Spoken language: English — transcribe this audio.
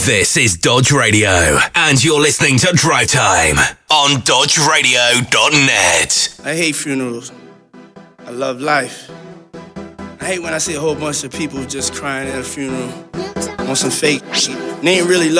This is Dodge Radio, and you're listening to Drive Time on DodgeRadio.net. I hate funerals. I love life. I hate when I see a whole bunch of people just crying at a funeral on some fake shit. They ain't really